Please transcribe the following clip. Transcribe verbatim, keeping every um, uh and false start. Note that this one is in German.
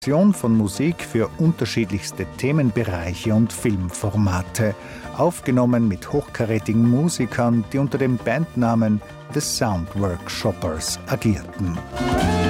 Von Musik für unterschiedlichste Themenbereiche und Filmformate, aufgenommen mit hochkarätigen Musikern, die unter dem Bandnamen The Sound Workshoppers agierten.